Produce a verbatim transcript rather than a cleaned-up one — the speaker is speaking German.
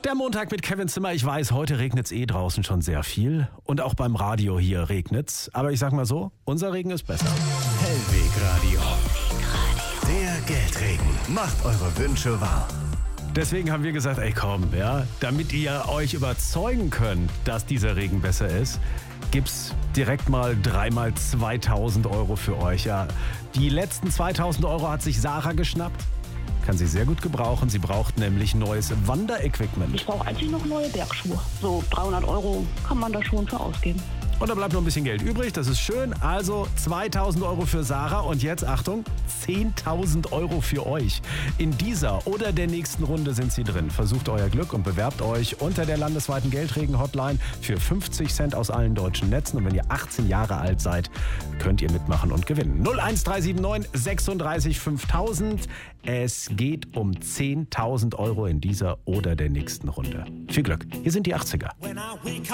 Der Montag mit Kevin Zimmer. Ich weiß, heute regnet's eh draußen schon sehr viel. Und auch beim Radio hier regnet's. Aber ich sag mal so, unser Regen ist besser. Hellweg Radio. Der Geldregen. Macht eure Wünsche wahr. Deswegen haben wir gesagt, ey komm, ja, damit ihr euch überzeugen könnt, dass dieser Regen besser ist, gibt's direkt mal dreimal zweitausend Euro für euch. Ja, die letzten zweitausend Euro hat sich Sarah geschnappt. Kann sie sehr gut gebrauchen. Sie braucht nämlich neues Wanderequipment. Ich brauche eigentlich noch neue Bergschuhe. So dreihundert Euro kann man da schon für ausgeben. Und da bleibt noch ein bisschen Geld übrig, das ist schön. Also zweitausend Euro für Sarah und jetzt, Achtung, zehntausend Euro für euch. In dieser oder der nächsten Runde sind sie drin. Versucht euer Glück und bewerbt euch unter der landesweiten Geldregen-Hotline für fünfzig Cent aus allen deutschen Netzen. Und wenn ihr achtzehn Jahre alt seid, könnt ihr mitmachen und gewinnen. null eins drei sieben neun sechsunddreißig fünftausend. Es geht um zehntausend Euro in dieser oder der nächsten Runde. Viel Glück, hier sind die achtziger.